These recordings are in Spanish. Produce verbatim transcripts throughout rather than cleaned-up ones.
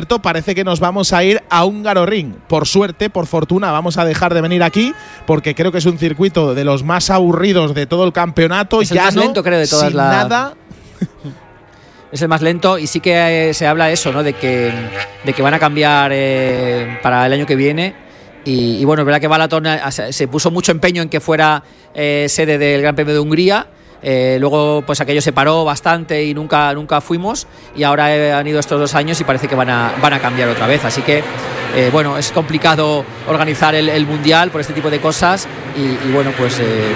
momento parece que nos vamos a ir a Hungaroring. Por suerte, por fortuna, vamos a dejar de venir aquí porque creo que es un circuito de los más aburridos de todo el campeonato. Es el ya más no, lento, creo, de todas sin las… nada. Es el más lento y sí que eh, se habla eso, ¿no? De que, de que van a cambiar eh, para el año que viene. Y, y bueno, es verdad que Balaton se puso mucho empeño en que fuera eh, sede del Gran Premio de Hungría. Eh, luego pues aquello se paró bastante y nunca, nunca fuimos, y ahora eh, han ido estos dos años y parece que van a, van a cambiar otra vez, así que eh, bueno, es complicado organizar el, el Mundial por este tipo de cosas y, y bueno, pues eh,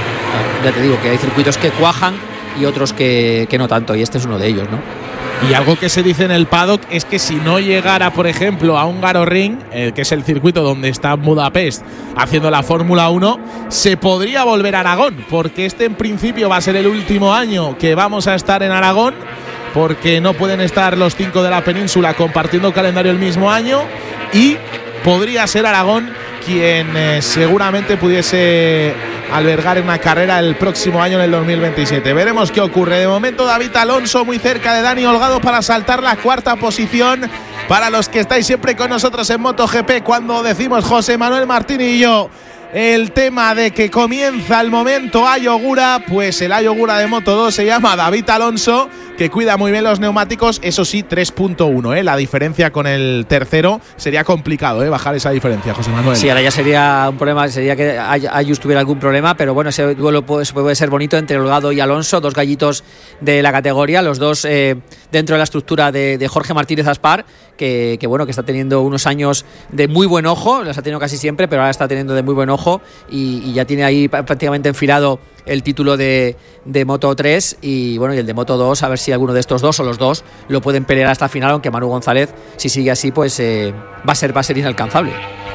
ya te digo que hay circuitos que cuajan y otros que, que no tanto, y este es uno de ellos, ¿no? Y algo que se dice en el paddock es que si no llegara, por ejemplo, a Hungaroring, eh, que es el circuito donde está Budapest haciendo la Fórmula uno, se podría volver a Aragón, porque este en principio va a ser el último año que vamos a estar en Aragón, porque no pueden estar los cinco de la península compartiendo calendario el mismo año, y podría ser Aragón quien eh, seguramente pudiese albergar una carrera el próximo año, en el dos mil veintisiete. Veremos qué ocurre. De momento David Alonso muy cerca de Dani Holgado para saltar la cuarta posición. Para los que estáis siempre con nosotros en MotoGP, cuando decimos José Manuel Martín y yo el tema de que comienza el momento Ayogura, pues el Ayogura de Moto dos se llama David Alonso, que cuida muy bien los neumáticos. Eso sí, tres punto uno, ¿eh? La diferencia con el tercero sería complicado, ¿eh? Bajar esa diferencia, José Manuel. Sí, ahora ya sería un problema, sería que Ayus tuviera algún problema, pero bueno, ese duelo puede, puede ser bonito entre Holgado y Alonso, dos gallitos de la categoría, los dos eh, dentro de la estructura de, de Jorge Martínez Aspar, que, que bueno, que está teniendo unos años de muy buen ojo, los ha tenido casi siempre, pero ahora está teniendo de muy buen ojo y, y ya tiene ahí prácticamente enfilado el título de, de Moto tres y bueno, y el de Moto dos, a ver si alguno de estos dos o los dos lo pueden pelear hasta el final, aunque Manu González, si sigue así, pues eh, va a ser va a ser inalcanzable.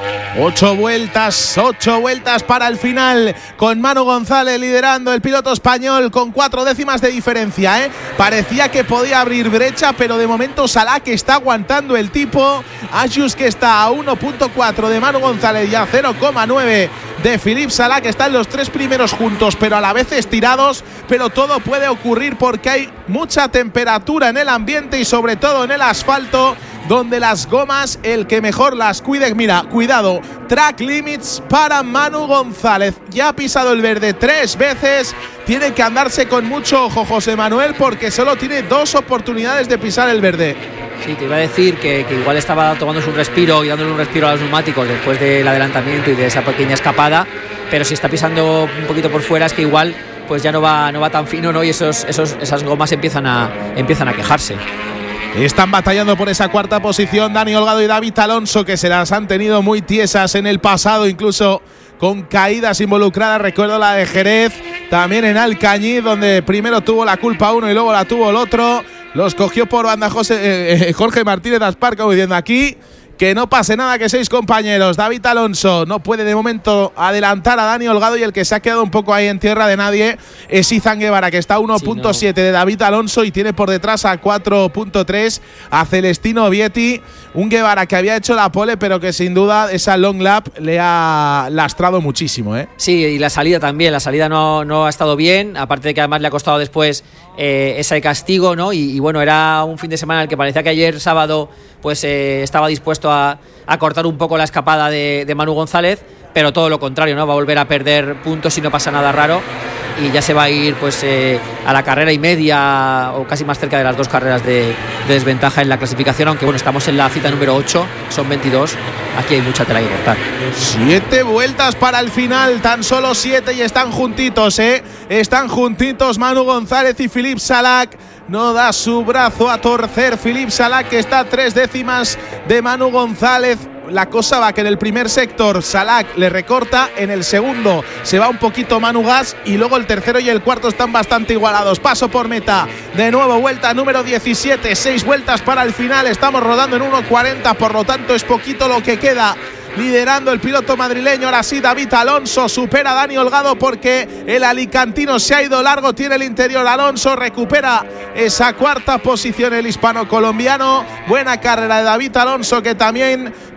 Ocho vueltas, ocho vueltas para el final, con Manu González liderando, el piloto español con cuatro décimas de diferencia, ¿eh? Parecía que podía abrir brecha, pero de momento Salah, que está aguantando el tipo, Ayus, que está a uno punto cuatro de Manu González y a cero coma nueve de Philippe Salah, que están los tres primeros juntos, pero a la vez estirados. Pero todo puede ocurrir porque hay mucha temperatura en el ambiente y sobre todo en el asfalto, donde las gomas, el que mejor las cuide. Mira, cuidado, track limits para Manu González. Ya ha pisado el verde tres veces. Tiene que andarse con mucho ojo, José Manuel, porque solo tiene dos oportunidades de pisar el verde. Sí, te iba a decir que, que igual estaba tomándose un respiro y dándole un respiro a los neumáticos después del adelantamiento y de esa pequeña escapada, pero si está pisando un poquito por fuera es que igual pues ya no va, no va tan fino, ¿no? Y esos, esos, esas gomas empiezan a, empiezan a quejarse. Están batallando por esa cuarta posición Dani Holgado y David Alonso, que se las han tenido muy tiesas en el pasado, incluso con caídas involucradas. Recuerdo la de Jerez, también en Alcañiz, donde primero tuvo la culpa uno y luego la tuvo el otro. Los cogió por banda José, eh, eh, Jorge Martínez Aspar, como diciendo aquí que no pase nada, que seis compañeros. David Alonso no puede de momento adelantar a Dani Holgado, y el que se ha quedado un poco ahí en tierra de nadie es Izan Guevara, que está a uno punto siete sí, no. de David Alonso y tiene por detrás a cuatro punto tres a Celestino Vietti. Un Guevara que había hecho la pole, pero que sin duda esa long lap le ha lastrado muchísimo, ¿eh? Sí, y la salida también, la salida no, no ha estado bien, aparte de que además le ha costado después eh, ese castigo, ¿no? Y, y bueno, era un fin de semana en el que parecía que ayer sábado pues eh, estaba dispuesto a, a cortar un poco la escapada de, de Manu González, pero todo lo contrario, ¿no? Va a volver a perder puntos si no pasa nada raro, y ya se va a ir pues eh, a la carrera y media o casi más cerca de las dos carreras de, de desventaja en la clasificación, aunque bueno, estamos en la cita número ocho, son veintidós, aquí hay mucha tela que cortar. Siete vueltas para el final, tan solo siete, y están juntitos, ¿eh? Están juntitos Manu González y Philippe Salah. No da su brazo a torcer Philippe Salah, que está a tres décimas de Manu González. La cosa va que en el primer sector Salah le recorta, en el segundo se va un poquito Manu Gas, y luego el tercero y el cuarto están bastante igualados. Paso por meta, de nuevo vuelta número diecisiete, seis vueltas para el final, estamos rodando en uno cuarenta, por lo tanto es poquito lo que queda. Liderando el piloto madrileño, ahora sí David Alonso supera a Dani Holgado porque el alicantino se ha ido largo, tiene el interior. Alonso recupera esa cuarta posición, el hispano-colombiano. Buena carrera de David Alonso, que también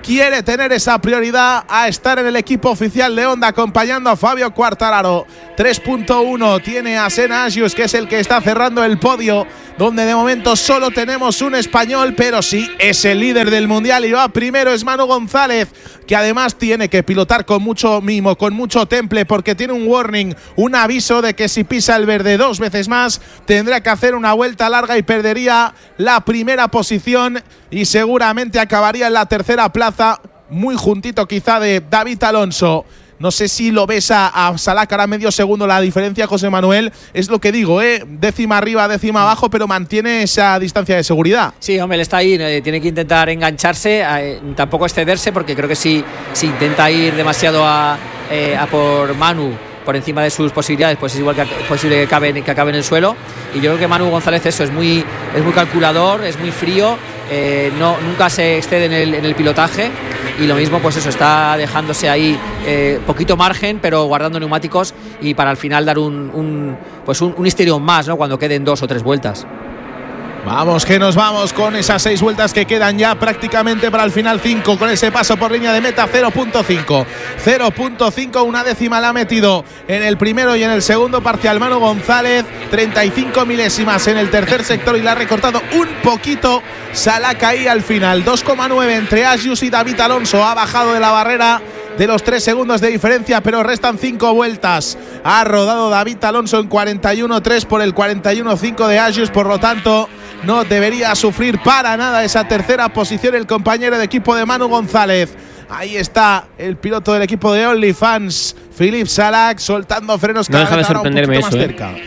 quiere tener esa prioridad a estar en el equipo oficial de Honda acompañando a Fabio Quartararo. tres punto uno tiene a Senna Agius, que es el que está cerrando el podio, donde de momento solo tenemos un español, pero sí es el líder del mundial y va primero. Es Manu González, que además tiene que pilotar con mucho mimo, con mucho temple, porque tiene un warning, un aviso de que si pisa el verde dos veces más tendrá que hacer una vuelta larga y perdería la primera posición y seguramente acabaría en la tercera plaza, muy juntito quizá de David Alonso. No sé si lo ves a, a Salak ahora medio segundo la diferencia, José Manuel. Es lo que digo, ¿eh? Décima arriba, décima abajo, pero mantiene esa distancia de seguridad. Sí, hombre, él está ahí, eh, tiene que intentar engancharse, eh, tampoco excederse, porque creo que si, si intenta ir demasiado a, eh, a por Manu por encima de sus posibilidades, pues es igual que es posible que acabe, que acabe en el suelo. Y yo creo que Manu González eso es muy, es muy calculador, es muy frío, eh, no, nunca se excede en el, en el pilotaje. Y lo mismo, pues eso, está dejándose ahí eh, poquito margen, pero guardando neumáticos y para al final dar un, un pues un, un histerión más, ¿no? Cuando queden dos o tres vueltas. Vamos, que nos vamos con esas seis vueltas que quedan ya prácticamente para el final. Cinco con ese paso por línea de meta. Cero punto cinco, cero punto cinco, una décima la ha metido en el primero y en el segundo parcial Manu González. Treinta y cinco milésimas en el tercer sector y la ha recortado un poquito Salak ahí al final. Dos coma nueve entre Agius y David Alonso. Ha bajado de la barrera de los tres segundos de diferencia, pero restan cinco vueltas. Ha rodado David Alonso en cuarenta y uno tres por el cuarenta y uno cinco de Agius, por lo tanto no debería sufrir para nada esa tercera posición el compañero de equipo de Manu González. Ahí está el piloto del equipo de OnlyFans, Philippe Salak, soltando frenos cada no deja de sorprenderme un eso, más ¿eh? cerca.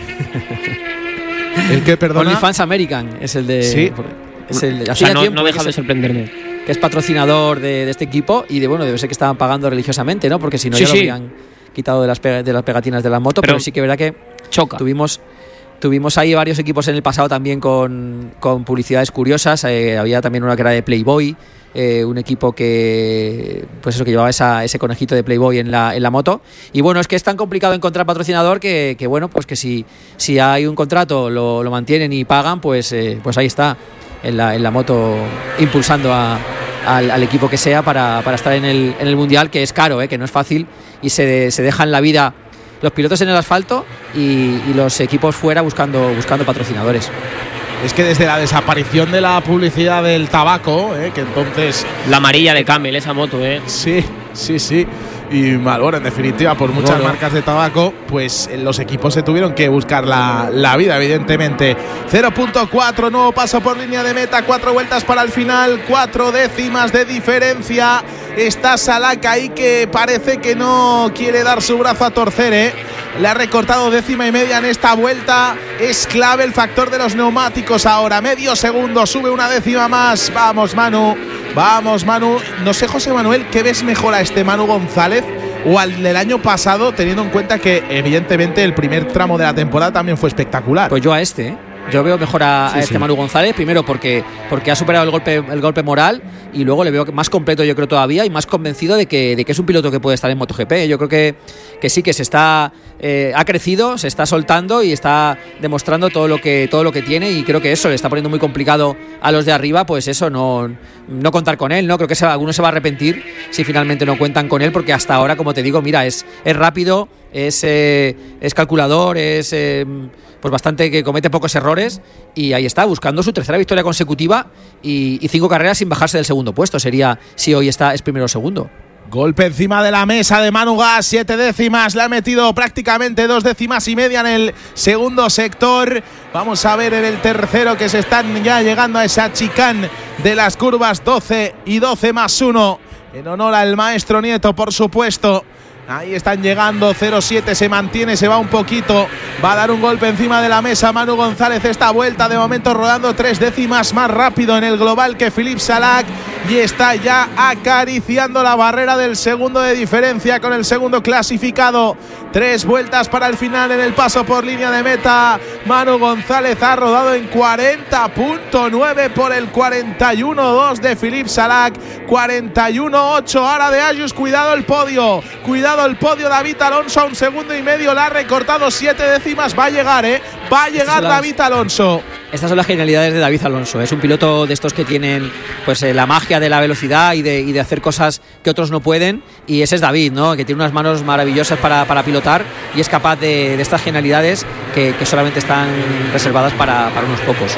El que perdona. OnlyFans American es el de. Sí. Es el, o sea, no, no deja de sorprenderme. Que es patrocinador de, de este equipo y de bueno, debe ser que estaban pagando religiosamente, ¿no? Porque si no, sí, ya sí. lo habrían quitado de las, pega, de las pegatinas de la moto. Pero, pero sí que es verdad que choca. Tuvimos. Tuvimos ahí varios equipos en el pasado también con, con publicidades curiosas. Eh, había también una que era de Playboy, eh, un equipo que pues eso que llevaba esa, ese conejito de Playboy en la, en la moto. Y bueno, es que es tan complicado encontrar patrocinador que, que bueno, pues que si, si hay un contrato, lo, lo mantienen y pagan, pues, eh, pues ahí está, en la, en la moto, impulsando a, al, al equipo que sea para, para estar en el, en el Mundial, que es caro, eh, que no es fácil y se, se dejan la vida los pilotos en el asfalto y, y los equipos fuera buscando, buscando patrocinadores. Es que desde la desaparición de la publicidad del tabaco, ¿eh? Que entonces… La amarilla de Camel, esa moto, ¿eh? Sí, sí, sí. Y Marlboro, en definitiva, por muchas bueno. marcas de tabaco, pues los equipos se tuvieron que buscar la, la vida, evidentemente. cero punto cuatro, nuevo paso por línea de meta, cuatro vueltas para el final, cuatro décimas de diferencia. Está Salak ahí que parece que no quiere dar su brazo a torcer, ¿eh? Le ha recortado décima y media en esta vuelta. Es clave el factor de los neumáticos ahora. Medio segundo, sube una décima más. Vamos, Manu. Vamos, Manu. No sé, José Manuel, ¿qué ves mejor a este Manu González o al del año pasado, teniendo en cuenta que evidentemente el primer tramo de la temporada también fue espectacular? Pues yo a este, ¿eh? Yo veo mejor a, sí, a este sí. Manu González, primero porque, porque ha superado el golpe, el golpe moral, y luego le veo más completo, yo creo, todavía, y más convencido de que, de que es un piloto que puede estar en MotoGP. Yo creo que, que sí, que se está eh, ha crecido, se está soltando y está demostrando todo lo que todo lo que tiene, y creo que eso le está poniendo muy complicado a los de arriba, pues eso, no, no contar con él, ¿no? Creo que se, alguno se va a arrepentir si finalmente no cuentan con él, porque hasta ahora, como te digo, mira, es, es rápido, es, eh, es calculador, es… Eh, pues bastante, que comete pocos errores, y ahí está, buscando su tercera victoria consecutiva y, y cinco carreras sin bajarse del segundo puesto. Sería si hoy está es primero o segundo. Golpe encima de la mesa de Manu Gas, siete décimas, le ha metido prácticamente dos décimas y media en el segundo sector. Vamos a ver en el tercero, que se están ya llegando a esa chicane de las curvas doce y doce más uno, en honor al maestro Nieto, por supuesto. Ahí están llegando, cero siete se mantiene, se va un poquito, va a dar un golpe encima de la mesa Manu González esta vuelta, de momento rodando tres décimas más rápido en el global que Philippe Salak, y está ya acariciando la barrera del segundo de diferencia con el segundo clasificado. Tres vueltas para el final en el paso por línea de meta. Manu González ha rodado en cuarenta punto nueve por el cuarenta y uno dos de Philippe Salak, cuarenta y uno ocho ahora de Agius. Cuidado el podio, cuidado el podio. David Alonso a un segundo y medio, la ha recortado siete décimas. Va a llegar, eh va a llegar David Alonso. Estas son las genialidades de David Alonso. Es un piloto de estos que tienen pues eh, la magia de la velocidad y de, y de hacer cosas que otros no pueden. Y ese es David, ¿no? Que tiene unas manos maravillosas para, para pilotar y es capaz de, de estas genialidades que, que solamente están reservadas para, para unos pocos.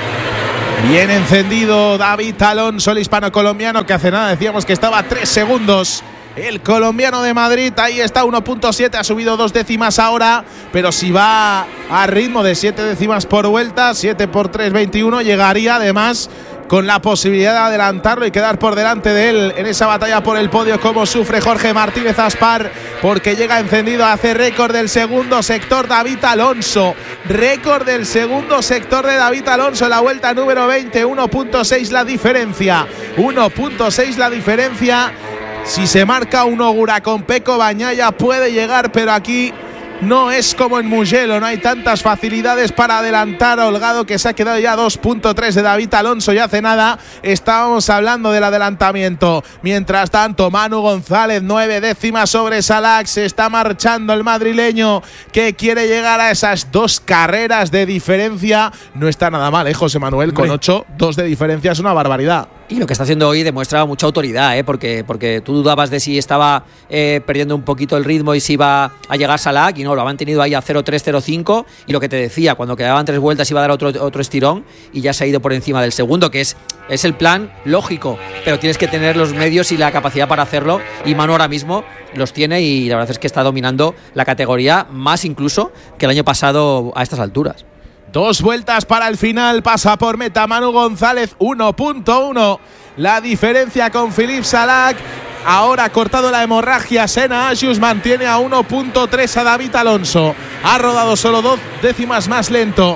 Bien encendido David Alonso, el hispano-colombiano, que hace nada decíamos que estaba a tres segundos. El colombiano de Madrid, ahí está, uno punto siete, ha subido dos décimas ahora, pero si va a ritmo de siete décimas por vuelta, siete por tres, veintiuno, llegaría además con la posibilidad de adelantarlo y quedar por delante de él en esa batalla por el podio. Como sufre Jorge Martínez Aspar, porque llega encendido, hace récord del segundo sector David Alonso, récord del segundo sector de David Alonso en la vuelta número veinte, uno punto seis la diferencia, uno punto seis la diferencia. Si se marca un Ogura con Pecco Bagnaia puede llegar, pero aquí no es como en Mugello, no hay tantas facilidades para adelantar a Holgado, que se ha quedado ya dos punto tres de David Alonso y hace nada estábamos hablando del adelantamiento. Mientras tanto, Manu González, nueve décimas sobre Salak, se está marchando el madrileño, que quiere llegar a esas dos carreras de diferencia. No está nada mal, ¿eh, José Manuel? Con ocho, dos de diferencia es una barbaridad. Y lo que está haciendo hoy demuestra mucha autoridad, ¿eh? porque, porque tú dudabas de si estaba eh, perdiendo un poquito el ritmo y si iba a llegar Salak, y no, lo habían tenido ahí a cero tres, cero cinco, y lo que te decía, cuando quedaban tres vueltas iba a dar otro, otro estirón y ya se ha ido por encima del segundo, que es, es el plan lógico, pero tienes que tener los medios y la capacidad para hacerlo, y Manu ahora mismo los tiene y la verdad es que está dominando la categoría más incluso que el año pasado a estas alturas. Dos vueltas para el final, pasa por meta Manu González, uno punto uno. La diferencia con Philippe Salak. Ahora ha cortado la hemorragia Senna Agius, mantiene a uno punto tres a David Alonso. Ha rodado solo dos décimas más lento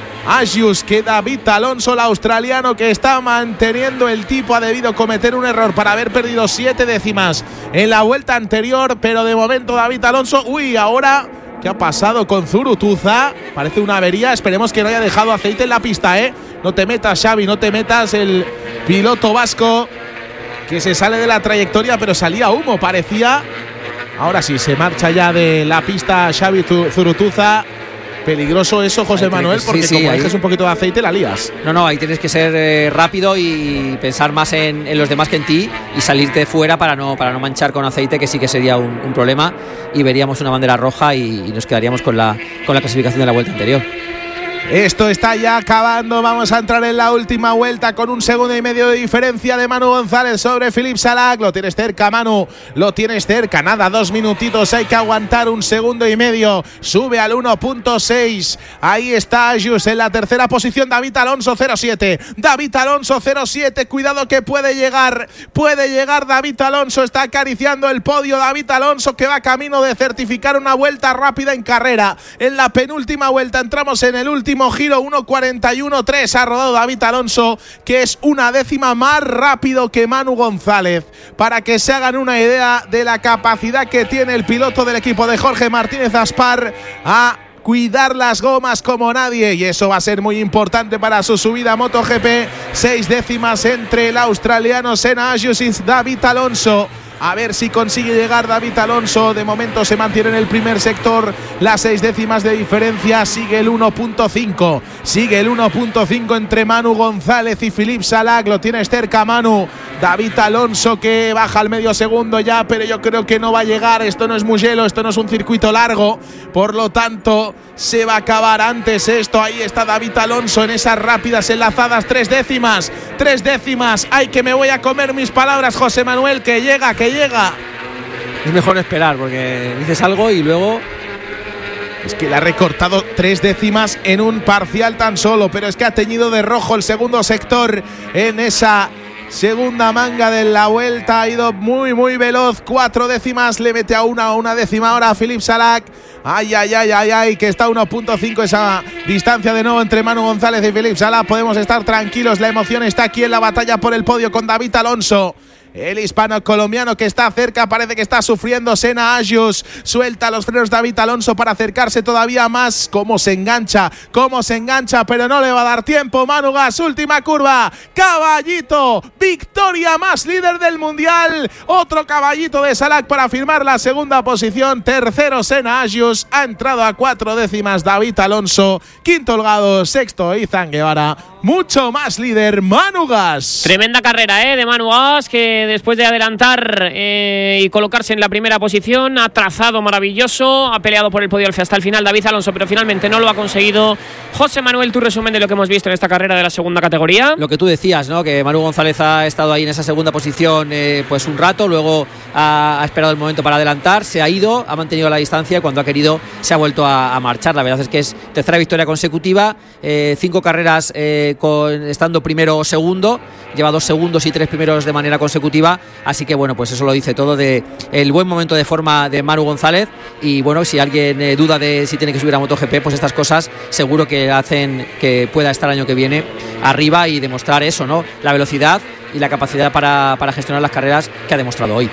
Agius que David Alonso, el australiano, que está manteniendo el tipo. Ha debido cometer un error para haber perdido siete décimas en la vuelta anterior, pero de momento David Alonso, uy, ahora... ¿qué ha pasado con Zurutuza? Parece una avería, esperemos que no haya dejado aceite en la pista, ¿eh? No te metas, Xavi, no te metas, el piloto vasco que se sale de la trayectoria, pero salía humo, parecía. Ahora sí, se marcha ya de la pista Xavi Zurutuza. Peligroso eso, José Manuel, porque sí, sí, como dejes un poquito de aceite la lías. No, no, ahí tienes que ser eh, rápido y pensar más en, en los demás que en ti y salirte fuera para no, para no manchar con aceite, que sí que sería un, un problema, y veríamos una bandera roja y, y nos quedaríamos con la, con la clasificación de la vuelta anterior. Esto está ya acabando, vamos a entrar en la última vuelta con un segundo y medio de diferencia de Manu González sobre Philippe Salak. Lo tienes cerca, Manu, lo tienes cerca, nada, dos minutitos, hay que aguantar un segundo y medio, sube al uno punto seis, ahí está Agius en la tercera posición, David Alonso cero siete, David Alonso cero siete, cuidado que puede llegar, puede llegar David Alonso, está acariciando el podio David Alonso, que va camino de certificar una vuelta rápida en carrera. En la penúltima vuelta entramos en el último giro, uno cuarenta y uno tres ha rodado David Alonso, que es una décima más rápido que Manu González, para que se hagan una idea de la capacidad que tiene el piloto del equipo de Jorge Martínez Aspar a cuidar las gomas como nadie, y eso va a ser muy importante para su subida a MotoGP. Seis décimas entre el australiano Senna Agius y David Alonso. A ver si consigue llegar David Alonso. De momento se mantiene en el primer sector. Las seis décimas de diferencia. Sigue el uno punto cinco. Sigue el uno punto cinco entre Manu González y Philippe Salak. Lo tienes cerca, Manu. David Alonso, que baja al medio segundo ya, pero yo creo que no va a llegar. Esto no es Mugello, esto no es un circuito largo. Por lo tanto, se va a acabar antes esto. Ahí está David Alonso en esas rápidas enlazadas. Tres décimas. Tres décimas. Ay, que me voy a comer mis palabras, José Manuel. Que llega, que llega. Es mejor esperar, porque dices algo y luego... Es que le ha recortado tres décimas en un parcial tan solo, pero es que ha teñido de rojo el segundo sector en esa segunda manga de la vuelta. Ha ido muy, muy veloz. Cuatro décimas, le mete a una, una décima ahora a Philippe Salak. Ay, ay, ay, ay, ay, que está a uno punto cinco esa distancia de nuevo entre Manu González y Philippe Salak. Podemos estar tranquilos, la emoción está aquí en la batalla por el podio con David Alonso el hispano-colombiano que está cerca, parece que está sufriendo Senna Agius, suelta los frenos David Alonso para acercarse todavía más, cómo se engancha, cómo se engancha, pero no le va a dar tiempo. Manu Gas, última curva, caballito, victoria más líder del mundial, otro caballito de Salak para firmar la segunda posición, tercero Senna Agius, ha entrado a cuatro décimas David Alonso, quinto Holgado, sexto Izan Guevara, mucho más líder Manu Gas. Tremenda carrera ¿eh? de Manu Gas, que después de adelantar eh, y colocarse en la primera posición ha trazado maravilloso, ha peleado por el podio hasta el final David Alonso, pero finalmente no lo ha conseguido. José Manuel, tu resumen de lo que hemos visto en esta carrera de la segunda categoría. Lo que tú decías, ¿no? Que Manu González ha estado ahí en esa segunda posición eh, pues un rato, luego ha, ha esperado el momento para adelantar, se ha ido, ha mantenido la distancia y cuando ha querido se ha vuelto a, a marchar. La verdad es que es tercera victoria consecutiva, eh, cinco carreras eh, con, estando primero o segundo, lleva dos segundos y tres primeros de manera consecutiva, así que bueno, pues eso lo dice todo de el buen momento de forma de Manu González. Y bueno, si alguien eh, duda de si tiene que subir a MotoGP, pues estas cosas seguro que hacen que pueda estar el año que viene arriba y demostrar eso, ¿no? La velocidad y la capacidad para, para gestionar las carreras que ha demostrado hoy.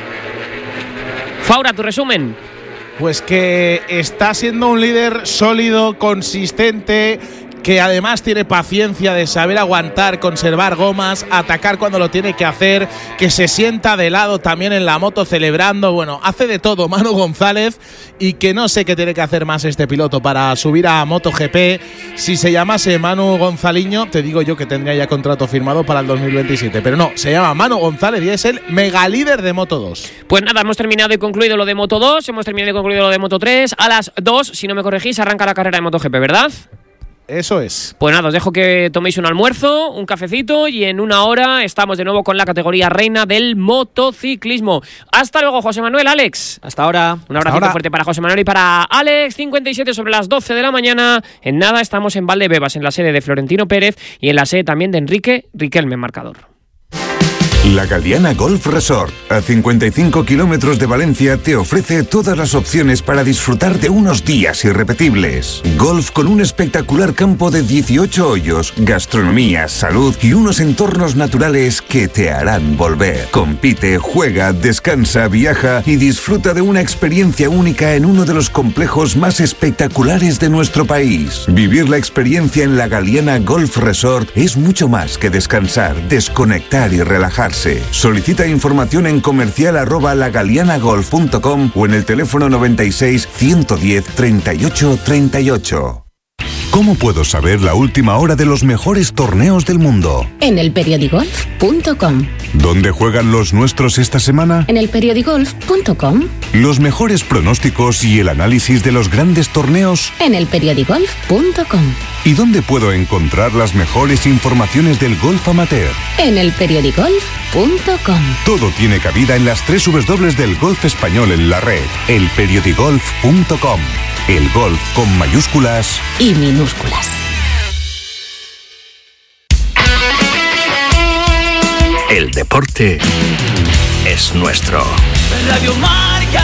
Faura, tu resumen. Pues que está siendo un líder sólido, consistente, que además tiene paciencia de saber aguantar, conservar gomas, atacar cuando lo tiene que hacer, que se sienta de lado también en la moto celebrando. Bueno, hace de todo Manu González y que no sé qué tiene que hacer más este piloto para subir a MotoGP. Si se llamase Manu Gonzaliño, te digo yo que tendría ya contrato firmado para el dos mil veintisiete, pero no, se llama Manu González y es el mega líder de Moto dos. Pues nada, hemos terminado y concluido lo de Moto dos, hemos terminado y concluido lo de Moto tres. A las dos, si no me corregís, arranca la carrera de MotoGP, ¿verdad? Eso es. Pues nada, os dejo que toméis un almuerzo, un cafecito y en una hora estamos de nuevo con la categoría reina del motociclismo. Hasta luego, José Manuel, Alex. Hasta ahora. Un abrazo fuerte para José Manuel y para Alex. cincuenta y siete sobre las doce de la mañana. En nada estamos en Valdebebas, en la sede de Florentino Pérez y en la sede también de Enrique Riquelme, marcador. La Galiana Golf Resort, a cincuenta y cinco kilómetros de Valencia, te ofrece todas las opciones para disfrutar de unos días irrepetibles. Golf con un espectacular campo de dieciocho hoyos, gastronomía, salud y unos entornos naturales que te harán volver. Compite, juega, descansa, viaja y disfruta de una experiencia única en uno de los complejos más espectaculares de nuestro país. Vivir la experiencia en la Galiana Golf Resort es mucho más que descansar, desconectar y relajarse. Solicita información en comercial arroba lagalianagolf punto com o en el teléfono noventa y seis, ciento diez, treinta y ocho, treinta y ocho. ¿Cómo puedo saber la última hora de los mejores torneos del mundo? En el periodigolf punto com. ¿Dónde juegan los nuestros esta semana? En el periodigolf punto com. Los mejores pronósticos y el análisis de los grandes torneos. En el periodigolf punto com. ¿Y dónde puedo encontrar las mejores informaciones del golf amateur? En el periodigolf punto com. Todo tiene cabida en las tres dobles del golf español en la red. el periodigolf punto com. El golf con mayúsculas y minúsculas. El deporte es nuestro. Radio Marca.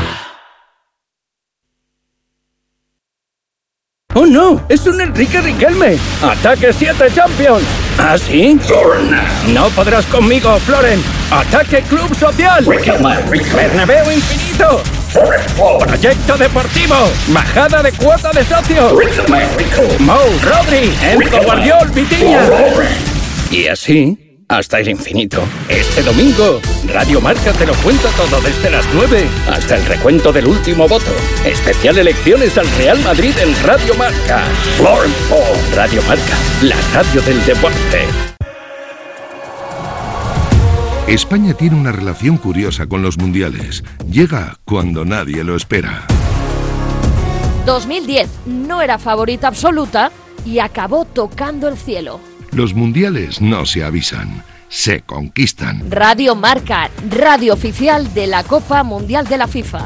¡Oh no! ¡Es un Enrique Riquelme! ¡Ataque siete Champions! ¿Ah, sí? No podrás conmigo, Floren. ¡Ataque Club Social! ¡Bernabéu Infinito! ¡Proyecto Deportivo! ¡Bajada de cuota de socios! ¡Mou, Rodri! ¡Enzo Guardiol, Vitinha! Y así hasta el infinito. Este domingo, Radio Marca te lo cuenta todo desde las nueve hasta el recuento del último voto. Especial elecciones al Real Madrid en Radio Marca. Florence, Radio Marca, la radio del deporte. España tiene una relación curiosa con los mundiales. Llega cuando nadie lo espera. dos mil diez no era favorita absoluta y acabó tocando el cielo. Los mundiales no se avisan, se conquistan. Radio Marca, radio oficial de la Copa Mundial de la FIFA.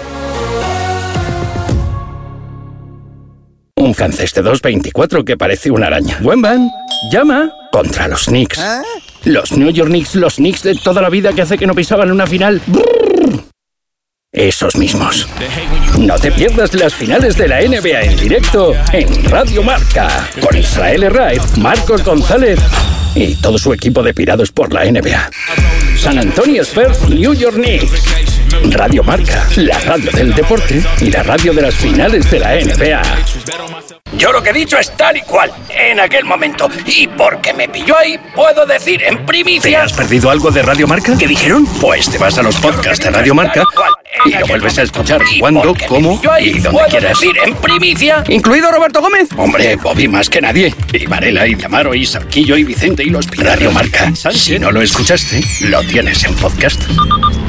Un francés de dos veinticuatro que parece una araña. Wemban, llama contra los Knicks. ¿Ah? Los New York Knicks, los Knicks de toda la vida que hace que no pisaban una final. Brrr. Esos mismos. No te pierdas las finales de la N B A en directo en Radio Marca con Israel Herraiz, Marcos González y todo su equipo de pirados por la N B A. San Antonio Spurs, New York Knicks. Radio Marca, la radio del deporte y la radio de las finales de la N B A. Yo lo que he dicho es tal y cual, en aquel momento. Y porque me pilló ahí, puedo decir en primicia... ¿Te has perdido algo de Radio Marca? ¿Qué dijeron? Pues te vas a los podcasts de Radio Marca y lo vuelves a escuchar cuando, cómo y donde quieras. Decir en primicia... ¿Incluido Roberto Gómez? Hombre, Bobby más que nadie. Y Varela, y Amaro, y Sarquillo, y Vicente, y los Piratas. Radio Marca. Si no lo escuchaste, lo tienes en podcast.